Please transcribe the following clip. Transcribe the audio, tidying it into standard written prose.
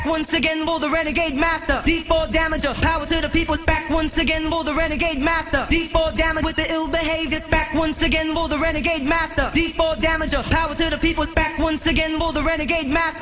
once again for the renegade master. D4 damager, power to the people. Back once again for the renegade master. D4 damage with the ill behavior. Back once again for the renegade master. D4 damager, power to the people. Back once again for the renegade master.